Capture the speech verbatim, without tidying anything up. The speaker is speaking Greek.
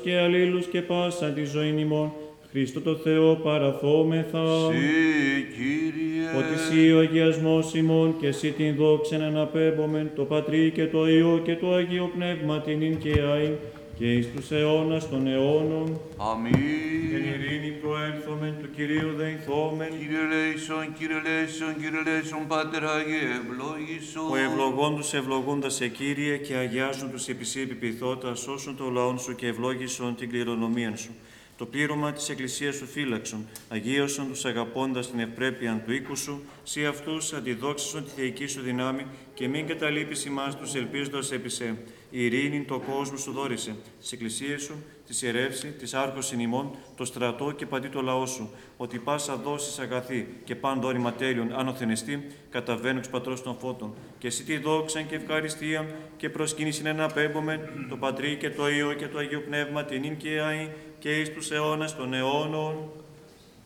και αλλήλους και πάσα τη ζωή ημών, Χριστό το Θεό παραθόμεθα. Συ, Κύριε, Ότι Συ ο αγιασμός ημών και Συ την δόξεν αναπέμπομεν, το Πατρί και το Υιό και το Αγίο Πνεύμα την ειν και αΐν και εις τους αιώνας των αιώνων. αμήν. Εν ειρήνη προέλθομεν του Κυρίου δεηθόμεν. Κύριε λέησον, Κύριε λέησον, Κύριε λέησον, Πάτερ Άγιε, ευλόγησον. Ο ευλογών τους ευλογούντας σε Κύριε και αγιάζουν τους επί Συ επιποιηθώτα, σώσουν το λαόν σου και ευλόγησον την κληρονομίαν σου. Το πλήρωμα της Εκκλησίας σου φύλαξον, αγίωσον τους αγαπώντας την ευπρέπειαν του οίκου σου, Συ αυτούς αντιδόξασον τη θεϊκή σου δυνάμει και μην καταλείπεις ημάς τους ελπίζοντας επί σε. Η ειρήνη το κόσμο σου δόρισε, τις εκκλησίες σου, τη ιερεύση, της άρχωσιν ημών, το στρατό και παντί το λαό σου, ότι πάσα δόσεις αγαθή και παν δόρημα τέλειων άνοθενεστή, καταβαίνουν εξ πατρός των φώτων. Και εσύ τη δόξαν και ευχαριστία και προσκύνησιν ένα απέμπομεν, το Πατρί και το Υιό και το Αγίο Πνεύμα την ειν και αΐ και εις τους αιώνας των αιώνων.